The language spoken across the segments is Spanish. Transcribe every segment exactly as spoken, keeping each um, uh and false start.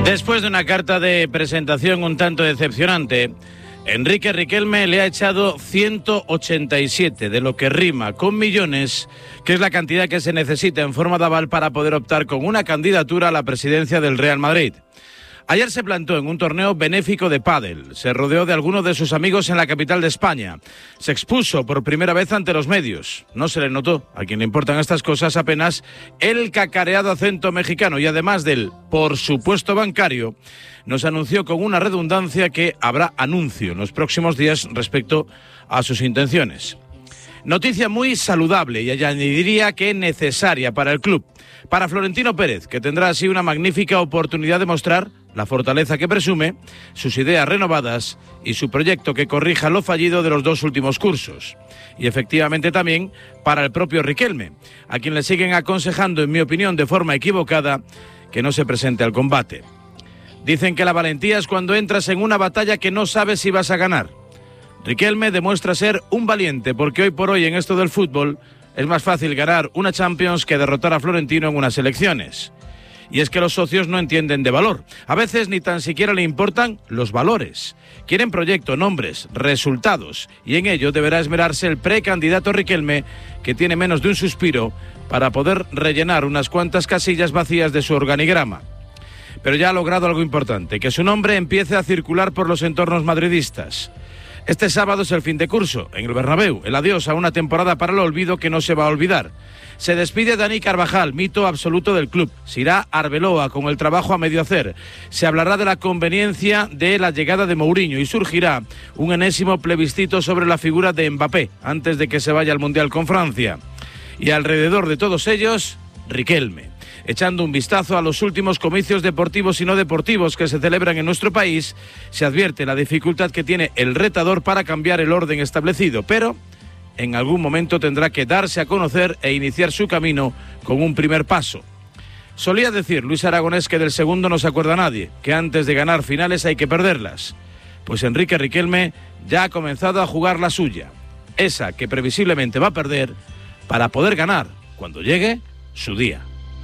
Después de una carta de presentación un tanto decepcionante, Enrique Riquelme le ha echado ciento ochenta y siete, de lo que rima con millones, que es la cantidad que se necesita en forma de aval para poder optar con una candidatura a la presidencia del Real Madrid. Ayer se plantó en un torneo benéfico de pádel, se rodeó de algunos de sus amigos en la capital de España, se expuso por primera vez ante los medios, no se le notó, a quien le importan estas cosas, apenas el cacareado acento mexicano y además del por supuesto bancario, nos anunció con una redundancia que habrá anuncio en los próximos días respecto a sus intenciones. Noticia muy saludable y añadiría que necesaria para el club, para Florentino Pérez, que tendrá así una magnífica oportunidad de mostrar la fortaleza que presume, sus ideas renovadas y su proyecto que corrija lo fallido de los dos últimos cursos. Y efectivamente también para el propio Riquelme, a quien le siguen aconsejando, en mi opinión, de forma equivocada, que no se presente al combate. Dicen que la valentía es cuando entras en una batalla que no sabes si vas a ganar. Riquelme demuestra ser un valiente, porque hoy por hoy en esto del fútbol es más fácil ganar una Champions que derrotar a Florentino en unas elecciones. Y es que los socios no entienden de valor. A veces ni tan siquiera le importan los valores. Quieren proyecto, nombres, resultados. Y en ello deberá esmerarse el precandidato Riquelme, que tiene menos de un suspiro para poder rellenar unas cuantas casillas vacías de su organigrama. Pero ya ha logrado algo importante, que su nombre empiece a circular por los entornos madridistas. Este sábado es el fin de curso, en el Bernabéu, el adiós a una temporada para el olvido que no se va a olvidar. Se despide Dani Carvajal, mito absoluto del club. Se irá Arbeloa con el trabajo a medio hacer. Se hablará de la conveniencia de la llegada de Mourinho y surgirá un enésimo plebiscito sobre la figura de Mbappé antes de que se vaya al Mundial con Francia. Y alrededor de todos ellos, Riquelme. Echando un vistazo a los últimos comicios deportivos y no deportivos que se celebran en nuestro país, se advierte la dificultad que tiene el retador para cambiar el orden establecido, pero en algún momento tendrá que darse a conocer e iniciar su camino con un primer paso. Solía decir Luis Aragonés que del segundo no se acuerda nadie, que antes de ganar finales hay que perderlas. Pues Enrique Riquelme ya ha comenzado a jugar la suya, esa que previsiblemente va a perder para poder ganar cuando llegue su día.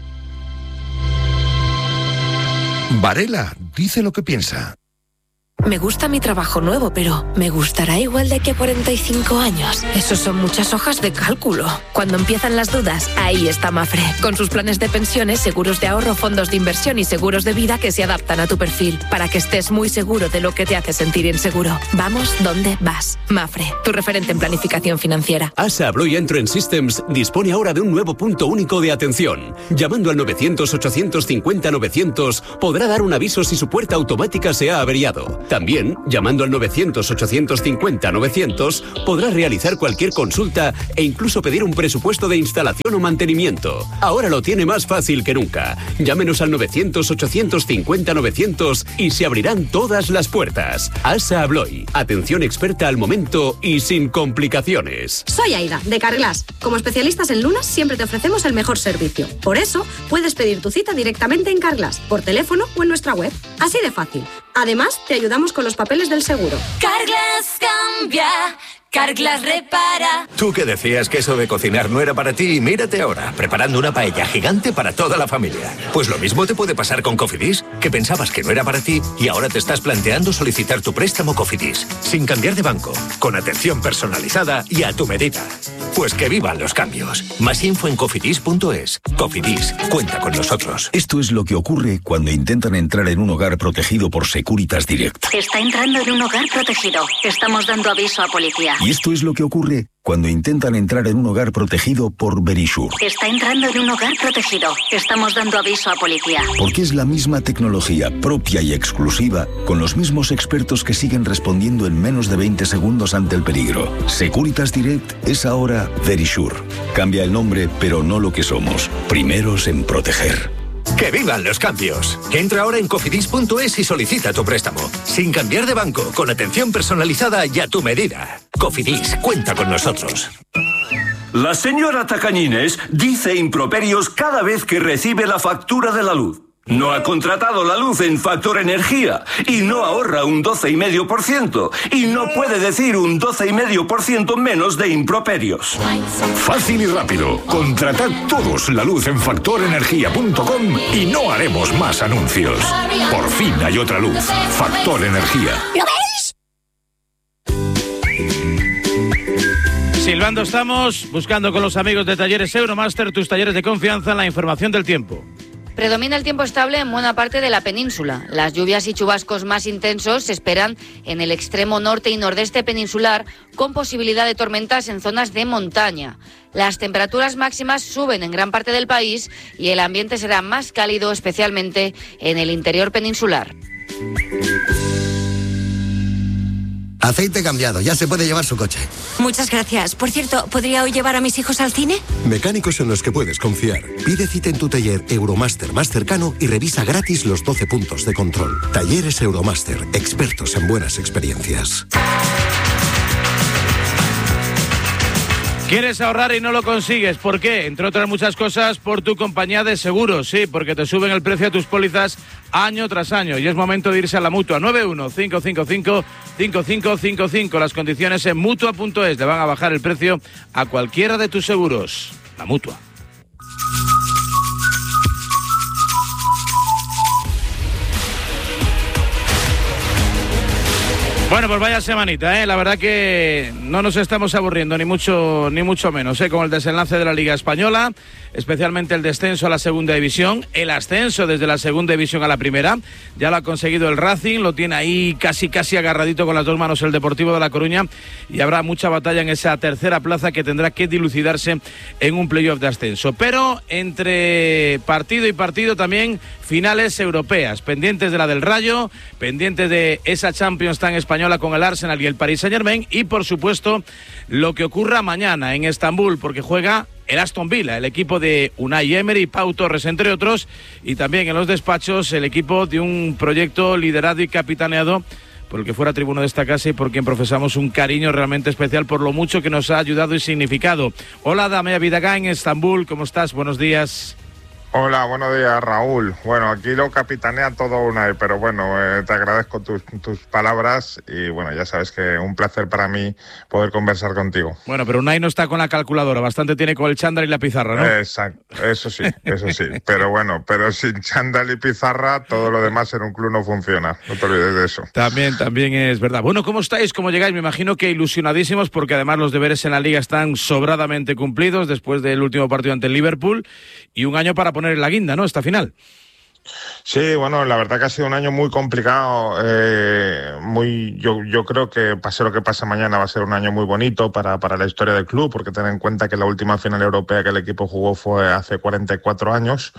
Varela dice lo que piensa. Me gusta mi trabajo nuevo, pero ¿me gustará igual de aquí a cuarenta y cinco años? Esos son muchas hojas de cálculo. Cuando empiezan las dudas, ahí está Mafre, con sus planes de pensiones, seguros de ahorro, fondos de inversión y seguros de vida que se adaptan a tu perfil, para que estés muy seguro de lo que te hace sentir inseguro. Vamos donde vas. Mafre, tu referente en planificación financiera. ASA Abloy Entrance Systems dispone ahora de un nuevo punto único de atención. Llamando al novecientos ochocientos cincuenta novecientos podrá dar un aviso si su puerta automática se ha averiado. También, llamando al novecientos ochocientos cincuenta novecientos, podrás realizar cualquier consulta e incluso pedir un presupuesto de instalación o mantenimiento. Ahora lo tiene más fácil que nunca. Llámenos al novecientos ochocientos cincuenta novecientos y se abrirán todas las puertas. ASA Abloy. Atención experta al momento y sin complicaciones. Soy Aida, de Carglass. Como especialistas en lunas, siempre te ofrecemos el mejor servicio. Por eso, puedes pedir tu cita directamente en Carglass, por teléfono o en nuestra web. Así de fácil. Además, te ayudamos con los papeles del seguro. Carglass cambia, Carglass repara. Tú que decías que eso de cocinar no era para ti, y mírate ahora, preparando una paella gigante para toda la familia. Pues lo mismo te puede pasar con Cofidis, que pensabas que no era para ti y ahora te estás planteando solicitar tu préstamo Cofidis, sin cambiar de banco, con atención personalizada y a tu medida. Pues que vivan los cambios. Más info en cofidis punto es. Cofidis, cuenta con nosotros. Esto es lo que ocurre cuando intentan entrar en un hogar protegido por Securitas Direct. Está entrando en un hogar protegido. Estamos dando aviso a policía. Y esto es lo que ocurre cuando intentan entrar en un hogar protegido por Verisure. Está entrando en un hogar protegido. Estamos dando aviso a policía. Porque es la misma tecnología propia y exclusiva, con los mismos expertos que siguen respondiendo en menos de veinte segundos ante el peligro. Securitas Direct es ahora Verisure. Cambia el nombre, pero no lo que somos. Primeros en proteger. ¡Que vivan los cambios! Entra ahora en cofidis punto es y solicita tu préstamo. Sin cambiar de banco, con atención personalizada y a tu medida. Cofidis, cuenta con nosotros. La señora Tacañines dice improperios cada vez que recibe la factura de la luz. No ha contratado la luz en Factor Energía y no ahorra un doce coma cinco por ciento y no puede decir un doce coma cinco por ciento menos de improperios. Fácil y rápido. Contratad todos la luz en factor energía punto com y no haremos más anuncios. Por fin hay otra luz. Factor Energía. ¿Lo veis? Silbando estamos, buscando con los amigos de Talleres Euromaster tus talleres de confianza en la información del tiempo. Predomina el tiempo estable en buena parte de la península. Las lluvias y chubascos más intensos se esperan en el extremo norte y nordeste peninsular, con posibilidad de tormentas en zonas de montaña. Las temperaturas máximas suben en gran parte del país y el ambiente será más cálido, especialmente en el interior peninsular. Aceite cambiado, ya se puede llevar su coche. Muchas gracias. Por cierto, ¿podría hoy llevar a mis hijos al cine? Mecánicos en los que puedes confiar. Pide cita en tu taller Euromaster más cercano y revisa gratis los doce puntos de control. Talleres Euromaster, expertos en buenas experiencias. ¿Quieres ahorrar y no lo consigues? ¿Por qué? Entre otras muchas cosas, por tu compañía de seguros. Sí, porque te suben el precio de tus pólizas año tras año y es momento de irse a la Mutua. Nueve uno cinco cinco cinco cinco cinco cinco cinco. Las condiciones en Mutua punto es. Le van a bajar el precio a cualquiera de tus seguros. La Mutua. Bueno, pues vaya semanita, ¿eh? La verdad que no nos estamos aburriendo, ni mucho ni mucho menos, ¿eh? Con el desenlace de la Liga Española, especialmente el descenso a la segunda división, el ascenso desde la segunda división a la primera, ya lo ha conseguido el Racing, lo tiene ahí casi casi agarradito con las dos manos el Deportivo de La Coruña y habrá mucha batalla en esa tercera plaza que tendrá que dilucidarse en un playoff de ascenso. Pero entre partido y partido también finales europeas, pendientes de la del Rayo, pendientes de esa Champions tan española con el Arsenal y el Paris Saint-Germain y por supuesto lo que ocurra mañana en Estambul, porque juega el Aston Villa, el equipo de Unai Emery, Pau Torres, entre otros, y también en los despachos el equipo de un proyecto liderado y capitaneado por el que fuera tribuno de esta casa y por quien profesamos un cariño realmente especial por lo mucho que nos ha ayudado y significado. Hola, Damea Vidagá en Estambul, ¿cómo estás? Buenos días. Hola, buenos días, Raúl. Bueno, aquí lo capitanea todo Unai, pero bueno, eh, te agradezco tus, tus palabras y bueno, ya sabes que un placer para mí poder conversar contigo. Bueno, pero Unai no está con la calculadora, bastante tiene con el chándal y la pizarra, ¿no? Exacto, eso sí, eso sí. Pero bueno, pero sin chándal y pizarra, todo lo demás en un club no funciona, no te olvides de eso. También, también es verdad. Bueno, ¿cómo estáis? ¿Cómo llegáis? Me imagino que ilusionadísimos porque además los deberes en la Liga están sobradamente cumplidos después del último partido ante el Liverpool y un año para poner la guinda, ¿no? Esta final. Sí, bueno, la verdad que ha sido un año muy complicado, eh, muy, yo, yo creo que pase lo que pase mañana va a ser un año muy bonito para, para la historia del club, porque ten en cuenta que la última final europea que el equipo jugó fue hace cuarenta y cuatro años.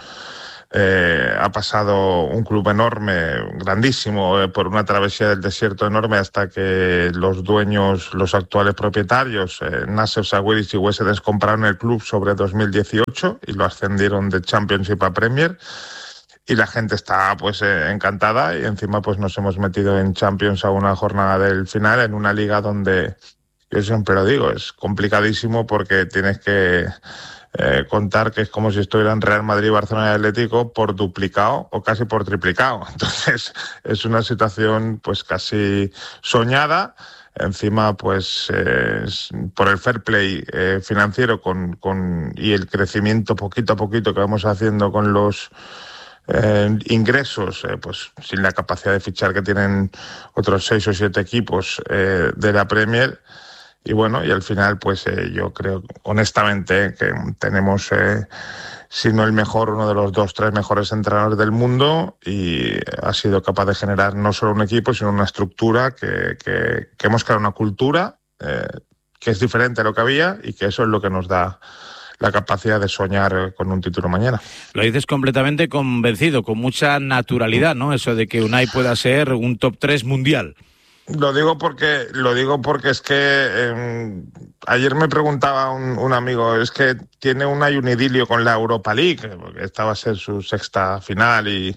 Eh, ha pasado un club enorme, grandísimo, eh, por una travesía del desierto enorme hasta que los dueños, los actuales propietarios, eh, Nasser Sawiris y Wessedes compraron el club sobre dos mil dieciocho y lo ascendieron de Championship a Premier y la gente está pues eh, encantada y encima pues nos hemos metido en Champions a una jornada del final en una liga donde, yo siempre lo digo, es complicadísimo porque tienes que Eh, contar que es como si estuvieran Real Madrid, Barcelona y Atlético por duplicado o casi por triplicado. Entonces es una situación pues casi soñada. Encima pues eh, por el fair play eh, financiero con, con y el crecimiento poquito a poquito que vamos haciendo con los eh, ingresos, eh, pues sin la capacidad de fichar que tienen otros seis o siete equipos eh, de la Premier. Y bueno, y al final, pues eh, yo creo, honestamente, que tenemos, eh, si no el mejor, uno de los dos, tres mejores entrenadores del mundo y ha sido capaz de generar no solo un equipo, sino una estructura que, que, que hemos creado una cultura eh, que es diferente a lo que había y que eso es lo que nos da la capacidad de soñar con un título mañana. Lo dices completamente convencido, con mucha naturalidad, ¿no? Eso de que Unai pueda ser un top tres mundial. Lo digo porque lo digo porque es que eh, ayer me preguntaba un, un amigo, es que tiene un un idilio con la Europa League, porque esta va a ser su sexta final y,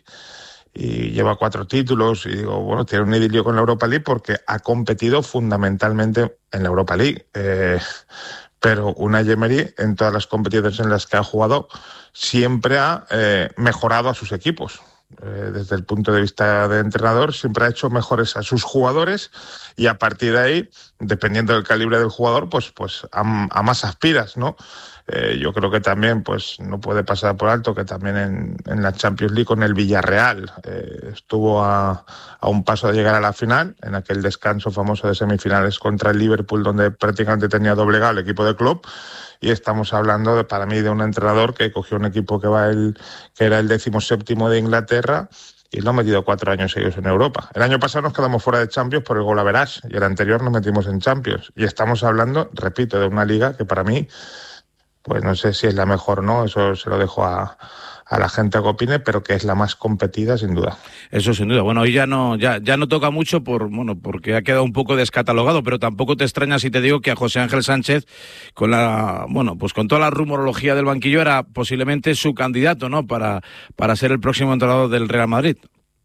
y lleva cuatro títulos, y digo, bueno, tiene un idilio con la Europa League porque ha competido fundamentalmente en la Europa League. Eh, pero Unai Emery, en todas las competiciones en las que ha jugado, siempre ha eh, mejorado a sus equipos. Eh, desde el punto de vista de entrenador, siempre ha hecho mejores a sus jugadores y a partir de ahí, dependiendo del calibre del jugador, pues, pues a, a más aspiras, ¿no? Eh, yo creo que también pues no puede pasar por alto que también en, en la Champions League con el Villarreal eh, estuvo a, a un paso de llegar a la final, en aquel descanso famoso de semifinales contra el Liverpool, donde prácticamente tenía doblegado el equipo de Klopp. Y estamos hablando, de, para mí, de un entrenador que cogió un equipo que va el que era el decimoséptimo de Inglaterra y lo ha metido cuatro años seguidos en Europa. El año pasado nos quedamos fuera de Champions por el gol average y el anterior nos metimos en Champions. Y estamos hablando, repito, de una liga que para mí, pues no sé si es la mejor o no, eso se lo dejo a, a la gente que opine, pero que es la más competida sin duda. Eso sin duda. Bueno, hoy ya no, ya, ya no toca mucho por, bueno, porque ha quedado un poco descatalogado, pero tampoco te extraña si te digo que a José Ángel Sánchez, con la, bueno, pues con toda la rumorología del banquillo, era posiblemente su candidato, ¿no? Para, para ser el próximo entrenador del Real Madrid.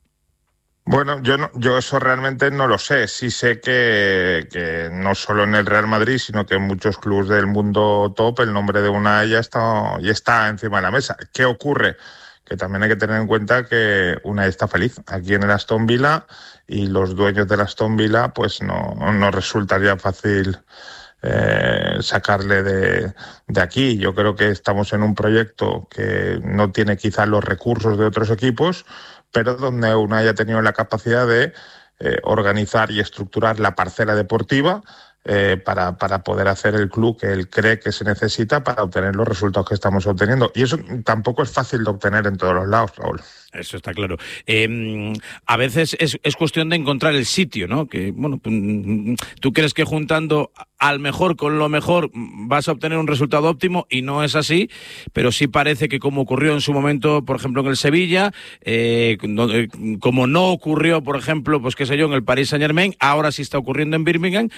Bueno, yo no, yo eso realmente no lo sé. Sí sé que, que no solo en el Real Madrid, sino que en muchos clubes del mundo top el nombre de Unai ya está, ya está encima de la mesa. ¿Qué ocurre? Que también hay que tener en cuenta que Unai está feliz aquí en el Aston Villa y los dueños del Aston Villa pues no, no resultaría fácil eh, sacarle de, de aquí. Yo creo que estamos en un proyecto que no tiene quizás los recursos de otros equipos, pero donde Unai ha tenido la capacidad de eh, organizar y estructurar la parcela deportiva eh, para, para poder hacer el club que él cree que se necesita para obtener los resultados que estamos obteniendo. Y eso tampoco es fácil de obtener en todos los lados, Raúl. Eso está claro. Eh, a veces es, es cuestión de encontrar el sitio, ¿no? Que, bueno, tú crees que juntando al mejor con lo mejor vas a obtener un resultado óptimo y no es así, pero sí parece que como ocurrió en su momento, por ejemplo, en el Sevilla, eh, como no ocurrió, por ejemplo, pues qué sé yo, en el Paris Saint-Germain, ahora sí está ocurriendo en Birmingham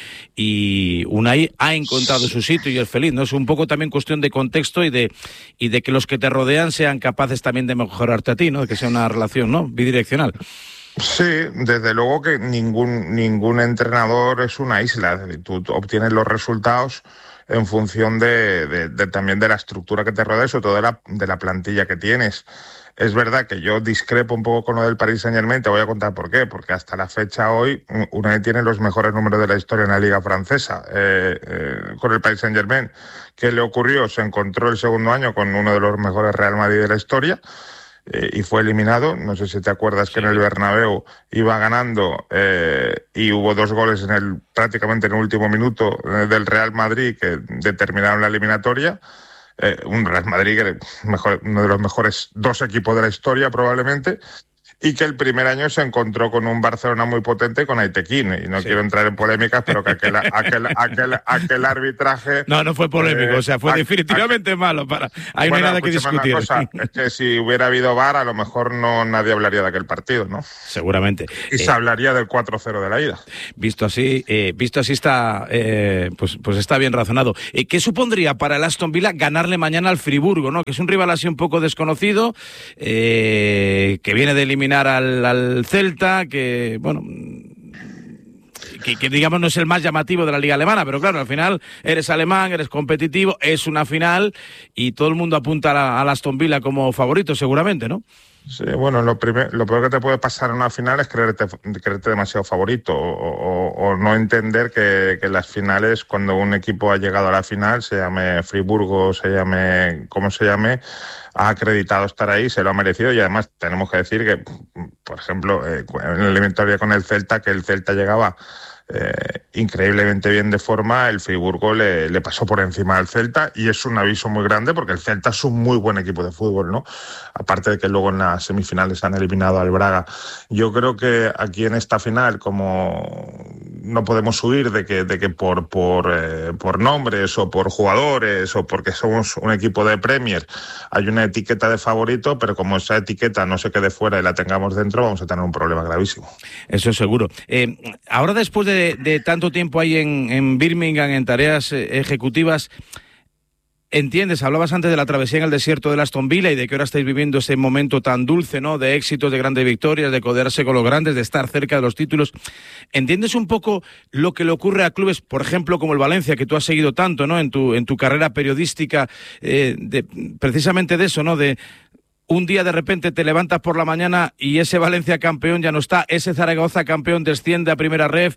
y Unai ha encontrado su sitio y es feliz, ¿no? Es un poco también cuestión de contexto y de, y de que los que te rodean sean capaces también de mejorarte a ti, ¿no? De que sea una relación, ¿no? Bidireccional. Sí, desde luego que ningún ningún entrenador es una isla. Tú obtienes los resultados en función de, de, de también de la estructura que te rodea, sobre todo de la, de la plantilla que tienes. Es verdad que yo discrepo un poco con lo del Paris Saint-Germain, te voy a contar por qué, porque hasta la fecha hoy Unai tiene los mejores números de la historia en la Liga Francesa eh, eh, con el Paris Saint-Germain. ¿Qué le ocurrió? Se encontró el segundo año con uno de los mejores Real Madrid de la historia, Eh, y fue eliminado. No sé si te acuerdas que en el Bernabéu iba ganando eh, y hubo dos goles en el prácticamente en el último minuto eh, del Real Madrid que determinaron la eliminatoria. Eh, un Real Madrid que era mejor, uno de los mejores dos equipos de la historia probablemente, y que el primer año se encontró con un Barcelona muy potente con Aitequín, y no sí. quiero entrar en polémicas, pero que aquel, aquel, aquel, aquel arbitraje... No, no fue polémico, eh, o sea, fue a, definitivamente a, malo. Para... Ahí bueno, no hay nada que discutir. Cosa, es que si hubiera habido V A R, a lo mejor no nadie hablaría de aquel partido, ¿no? Seguramente. Y eh, se hablaría del cuatro cero de la ida. Visto así, eh, visto así está, eh, pues, pues está bien razonado. Eh, ¿Qué supondría para el Aston Villa ganarle mañana al Friburgo, ¿no? Que es un rival así un poco desconocido, eh, que viene de eliminar Al, al Celta, que bueno, que, que digamos no es el más llamativo de la liga alemana, pero claro, al final eres alemán, eres competitivo, es una final y todo el mundo apunta a la, a la Aston Villa como favorito seguramente, ¿no? Sí, bueno, lo, primer, lo peor que te puede pasar en una final es creerte, creerte demasiado favorito o, o, o no entender que, que las finales, cuando un equipo ha llegado a la final, se llame Friburgo, se llame como se llame, ha acreditado estar ahí, se lo ha merecido, y además tenemos que decir que, por ejemplo, eh, en la eliminatoria con el Celta, que el Celta llegaba Eh, increíblemente bien de forma, el Friburgo le, le pasó por encima al Celta, y es un aviso muy grande porque el Celta es un muy buen equipo de fútbol, ¿no? Aparte de que luego en las semifinales han eliminado al Braga. Yo creo que aquí en esta final, como no podemos huir de que, de que por, por, eh, por nombres o por jugadores o porque somos un equipo de Premier hay una etiqueta de favorito, pero como esa etiqueta no se quede fuera y la tengamos dentro, vamos a tener un problema gravísimo. Eso seguro. Eh, ahora, después de De, de tanto tiempo ahí en, en Birmingham, en tareas eh, ejecutivas, entiendes, hablabas antes de la travesía en el desierto de Aston Villa y de que ahora estáis viviendo ese momento tan dulce, ¿no? De éxitos, de grandes victorias, de codearse con los grandes, de estar cerca de los títulos. ¿Entiendes un poco lo que le ocurre a clubes, por ejemplo, como el Valencia, que tú has seguido tanto, ¿no? En tu, en tu carrera periodística, eh, de, precisamente de eso, ¿no? De un día de repente te levantas por la mañana y ese Valencia campeón ya no está, ese Zaragoza campeón desciende a Primera Ref,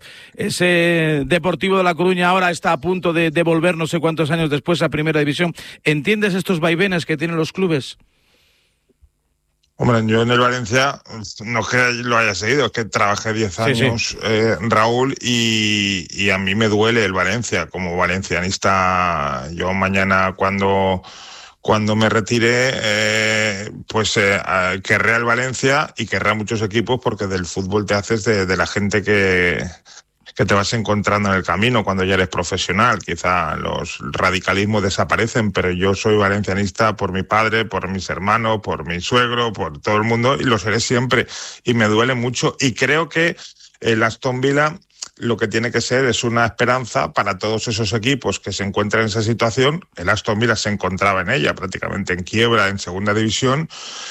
ese Deportivo de La Coruña ahora está a punto de, de volver no sé cuántos años después a Primera División. ¿Entiendes estos vaivenes que tienen los clubes? Hombre, yo en el Valencia, no es que lo haya seguido, es que trabajé diez años, sí, sí. Eh, Raúl, y, y a mí me duele el Valencia. Como valencianista, yo mañana cuando, cuando me retire, eh, pues eh, querré al Valencia y querré a muchos equipos, porque del fútbol te haces de, de la gente que... que te vas encontrando en el camino cuando ya eres profesional. Quizá los radicalismos desaparecen, pero yo soy valencianista por mi padre, por mis hermanos, por mi suegro, por todo el mundo, y lo seré siempre. Y me duele mucho. Y creo que el Aston Villa lo que tiene que ser es una esperanza para todos esos equipos que se encuentran en esa situación. El Aston Villa se encontraba en ella, prácticamente en quiebra, en segunda división,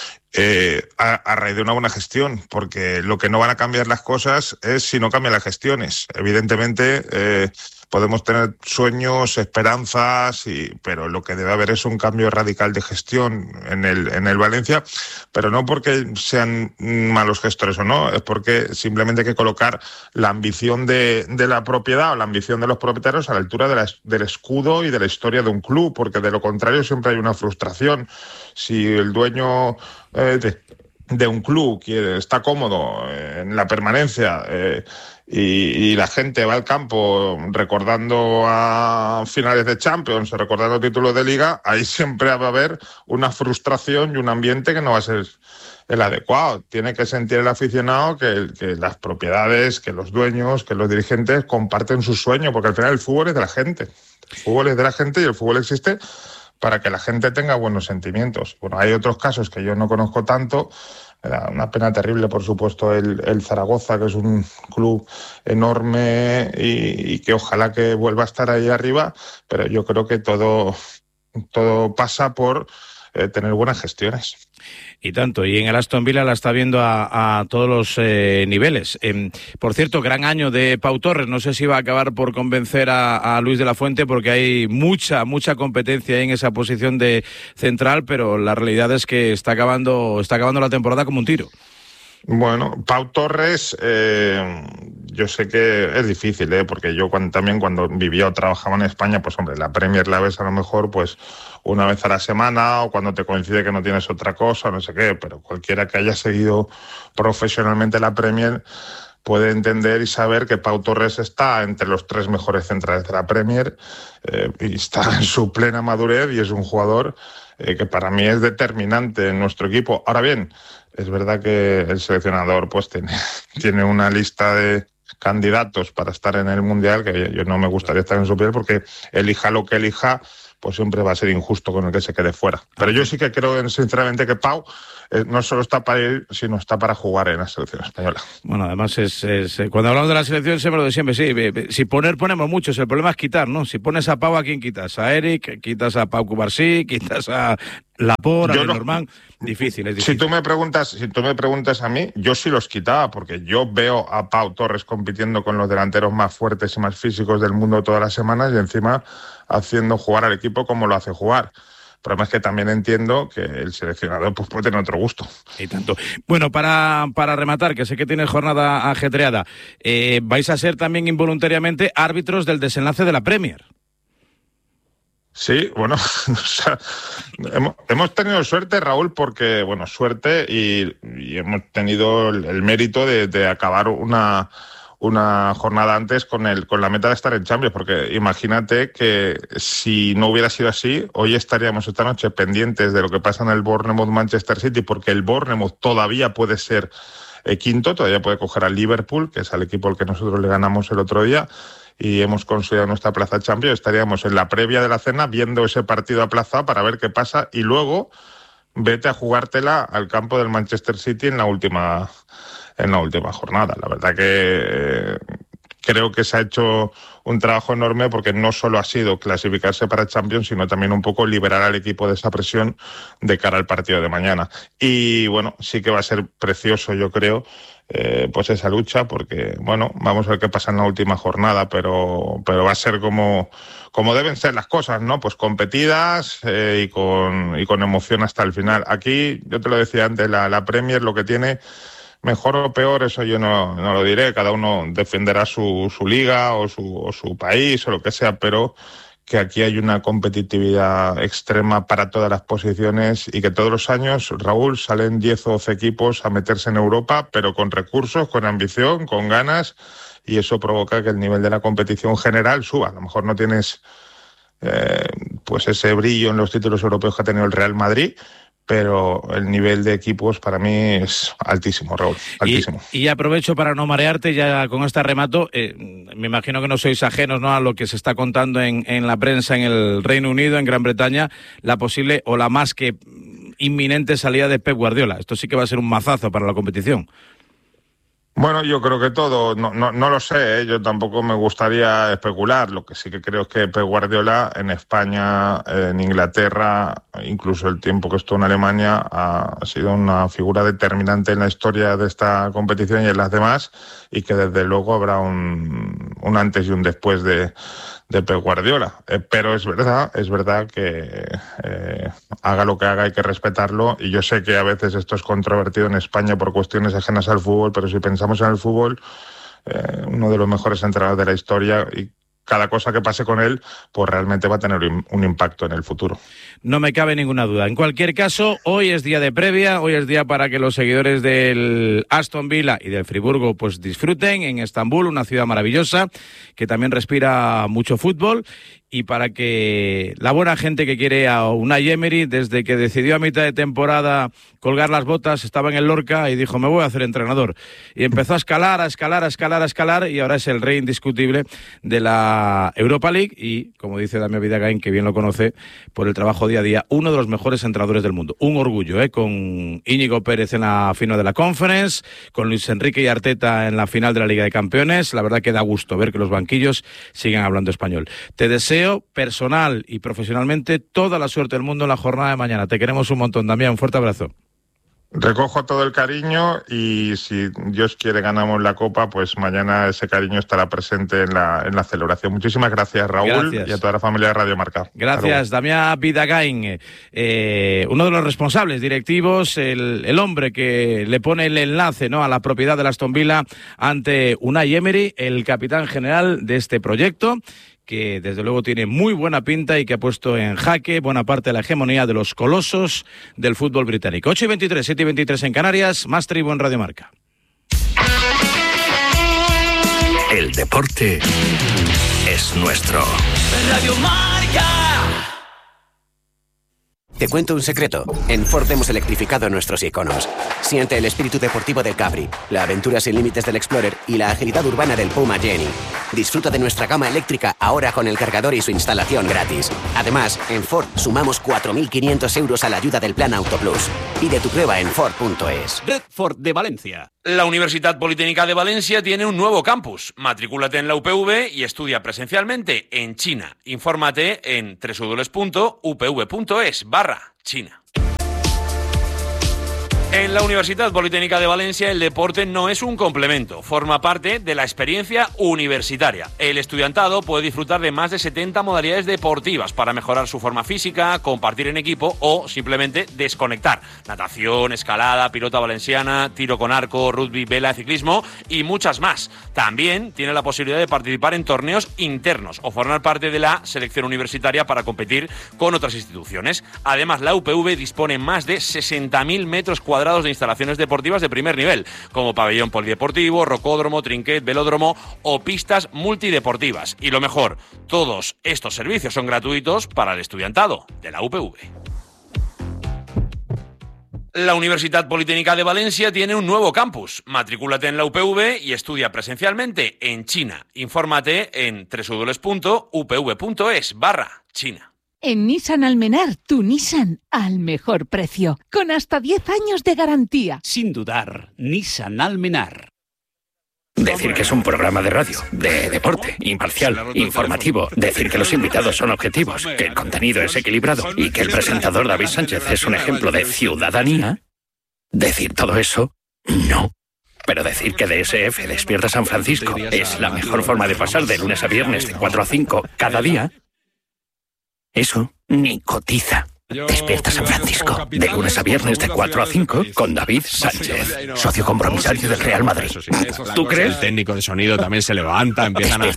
Eh, a, a raíz de una buena gestión, porque lo que no van a cambiar las cosas es si no cambian las gestiones. Evidentemente eh, podemos tener sueños, esperanzas, y, pero lo que debe haber es un cambio radical de gestión en el, en el Valencia, pero no porque sean malos gestores o no, es porque simplemente hay que colocar la ambición de, de la propiedad o la ambición de los propietarios a la altura de la, del escudo y de la historia de un club, porque de lo contrario siempre hay una frustración. Si el dueño eh, de, de un club que está cómodo en la permanencia eh, y, y la gente va al campo recordando a finales de Champions, recordando títulos de Liga, ahí siempre va a haber una frustración y un ambiente que no va a ser el adecuado. Tiene que sentir el aficionado que, que las propiedades, que los dueños, que los dirigentes comparten su sueño, porque al final el fútbol es de la gente. El fútbol es de la gente y el fútbol existe para que la gente tenga buenos sentimientos. Bueno, hay otros casos que yo no conozco tanto. Era una pena terrible, por supuesto, el, el Zaragoza, que es un club enorme y, y que ojalá que vuelva a estar ahí arriba, pero yo creo que todo, todo pasa por eh, tener buenas gestiones. Y tanto, y en el Aston Villa la está viendo a, a todos los eh, niveles. Eh, por cierto, gran año de Pau Torres, no sé si va a acabar por convencer a, a Luis de la Fuente, porque hay mucha, mucha competencia en esa posición de central, pero la realidad es que está acabando, está acabando la temporada como un tiro. Bueno, Pau Torres, eh, yo sé que es difícil, ¿eh? Porque yo cuando, también cuando vivía o trabajaba en España, pues hombre, la Premier la ves a lo mejor pues una vez a la semana o cuando te coincide que no tienes otra cosa, no sé qué, pero cualquiera que haya seguido profesionalmente la Premier puede entender y saber que Pau Torres está entre los tres mejores centrales de la Premier eh, y está en su plena madurez y es un jugador eh, que para mí es determinante en nuestro equipo. Ahora bien, es verdad que el seleccionador pues tiene, tiene una lista de candidatos para estar en el Mundial que yo no me gustaría estar en su piel, porque elija lo que elija, pues siempre va a ser injusto con el que se quede fuera. Pero yo sí que creo sinceramente que Pau eh, no solo está para ir, sino está para jugar en la selección española. Bueno, además es, es cuando hablamos de la selección siempre lo de siempre, sí, si poner ponemos muchos, el problema es quitar, ¿no? Si pones a Pau, ¿a quién quitas? A Eric, quitas a Pau Cubarsí, quitas a Laporte, a Lenormand. Difícil, es difícil. Si tú me preguntas, si tú me preguntas a mí, yo sí los quitaba, porque yo veo a Pau Torres compitiendo con los delanteros más fuertes y más físicos del mundo todas las semanas y encima haciendo jugar al equipo como lo hace jugar. El problema es que también entiendo que el seleccionador pues, puede tener otro gusto. Y tanto. Bueno, para, para rematar, que sé que tienes jornada ajetreada, eh, vais a ser también involuntariamente árbitros del desenlace de la Premier. Sí, bueno, o sea, hemos, hemos tenido suerte, Raúl, porque, bueno, suerte y, y hemos tenido el, el mérito de, de acabar una, una jornada antes con el con la meta de estar en Champions, porque imagínate que si no hubiera sido así, hoy estaríamos esta noche pendientes de lo que pasa en el Bournemouth-Manchester City, porque el Bournemouth todavía puede ser eh, quinto, todavía puede coger al Liverpool, que es el equipo al que nosotros le ganamos el otro día, y hemos conseguido nuestra plaza de Champions. Estaríamos en la previa de la cena viendo ese partido aplazado para ver qué pasa y luego vete a jugártela al campo del Manchester City en la última en la última jornada. La verdad que creo que se ha hecho un trabajo enorme porque no solo ha sido clasificarse para Champions, sino también un poco liberar al equipo de esa presión de cara al partido de mañana. Y bueno, sí que va a ser precioso, yo creo, eh, pues esa lucha, porque bueno, vamos a ver qué pasa en la última jornada, pero, pero va a ser como, como deben ser las cosas, ¿no? Pues competidas eh, y, con, y con emoción hasta el final. Aquí, yo te lo decía antes, la, la Premier lo que tiene... Mejor o peor, eso yo no, no lo diré, cada uno defenderá su, su liga o su, o su país o lo que sea, pero que aquí hay una competitividad extrema para todas las posiciones y que todos los años, Raúl, salen diez o doce equipos a meterse en Europa, pero con recursos, con ambición, con ganas, y eso provoca que el nivel de la competición general suba. A lo mejor no tienes eh, pues ese brillo en los títulos europeos que ha tenido el Real Madrid, pero el nivel de equipos para mí es altísimo, Raúl, altísimo. Y, y aprovecho para no marearte, ya con este remato, eh, me imagino que no sois ajenos, ¿no?, a lo que se está contando en, en la prensa en el Reino Unido, en Gran Bretaña, la posible o la más que inminente salida de Pep Guardiola. Esto sí que va a ser un mazazo para la competición. Bueno, yo creo que todo, no, no, no lo sé, ¿eh? Yo tampoco me gustaría especular. Lo que sí que creo es que Pep Guardiola en España, en Inglaterra, incluso el tiempo que estuvo en Alemania, ha sido una figura determinante en la historia de esta competición y en las demás, y que desde luego habrá un, un antes y un después de, de Pep Guardiola. Eh, pero es verdad, es verdad que eh, haga lo que haga hay que respetarlo, y yo sé que a veces esto es controvertido en España por cuestiones ajenas al fútbol, pero si pensamos en el fútbol, eh, uno de los mejores entrenadores de la historia, y cada cosa que pase con él, pues realmente va a tener un impacto en el futuro. No me cabe ninguna duda. En cualquier caso, hoy es día de previa, hoy es día para que los seguidores del Aston Villa y del Friburgo pues disfruten en Estambul, una ciudad maravillosa que también respira mucho fútbol, y para que la buena gente que quiere a Unai Emery, desde que decidió a mitad de temporada colgar las botas, estaba en el Lorca y dijo, me voy a hacer entrenador. Y empezó a escalar, a escalar, a escalar, a escalar, y ahora es el rey indiscutible de la Europa League y, como dice Damián Vidagain, que bien lo conoce por el trabajo día a día, uno de los mejores entrenadores del mundo. Un orgullo, ¿eh? Con Íñigo Pérez en la final de la Conference, con Luis Enrique y Arteta en la final de la Liga de Campeones. La verdad que da gusto ver que los banquillos sigan hablando español. Te deseo personal y profesionalmente toda la suerte del mundo en la jornada de mañana. Te queremos un montón, Damián. Un fuerte abrazo. Recojo todo el cariño y si Dios quiere ganamos la Copa, pues mañana ese cariño estará presente en la, en la celebración. Muchísimas gracias, Raúl, gracias. Y a toda la familia de Radio Marca. Gracias, Damián Vidagain, eh, uno de los responsables directivos, el, el hombre que le pone el enlace, ¿no?, a la propiedad de Aston Villa ante Unai Emery, el capitán general de este proyecto, que desde luego tiene muy buena pinta y que ha puesto en jaque buena parte de la hegemonía de los colosos del fútbol británico. ocho y veintitrés, siete y veintitrés en Canarias, más Tribu en Radio Marca. El deporte es nuestro. Radio Marca. Te cuento un secreto. En Ford hemos electrificado nuestros iconos. Siente el espíritu deportivo del Capri, la aventura sin límites del Explorer y la agilidad urbana del Puma Jenny. Disfruta de nuestra gama eléctrica ahora con el cargador y su instalación gratis. Además, en Ford sumamos cuatro mil quinientos euros a la ayuda del Plan Auto Plus. Pide tu prueba en Ford punto es. Red Ford de Valencia. La Universidad Politécnica de Valencia tiene un nuevo campus. Matrículate en la U P V y estudia presencialmente en China. Infórmate en doble u doble u doble u punto u p v punto es barra China. En la Universidad Politécnica de Valencia el deporte no es un complemento, forma parte de la experiencia universitaria. El estudiantado puede disfrutar de más de setenta modalidades deportivas para mejorar su forma física, compartir en equipo o simplemente desconectar. Natación, escalada, pilota valenciana, tiro con arco, rugby, vela, ciclismo y muchas más. También tiene la posibilidad de participar en torneos internos o formar parte de la selección universitaria para competir con otras instituciones. Además, la U P V dispone más de sesenta mil metros cuadrados de instalaciones deportivas de primer nivel, como pabellón polideportivo, rocódromo, trinquet, velódromo o pistas multideportivas. Y lo mejor, todos estos servicios son gratuitos para el estudiantado de la U P V. La Universidad Politécnica de Valencia tiene un nuevo campus. Matrículate en la U P V y estudia presencialmente en China. Infórmate en doble u doble u doble u punto u p v punto es barra China. En Nissan Almenar, tu Nissan al mejor precio, con hasta diez años de garantía. Sin dudar, Nissan Almenar. Decir que es un programa de radio, de deporte, imparcial, informativo. Decir que los invitados son objetivos, que el contenido es equilibrado y que el presentador David Sánchez es un ejemplo de ciudadanía. Decir todo eso, no. Pero decir que D S F Despierta San Francisco es la mejor forma de pasar de lunes a viernes de cuatro a cinco cada día, eso ni cotiza. Despierta San Francisco, de lunes a viernes de cuatro a cinco con David Sánchez, socio compromisario del Real Madrid. ¿Tú crees? El técnico de sonido también se levanta, empiezan a...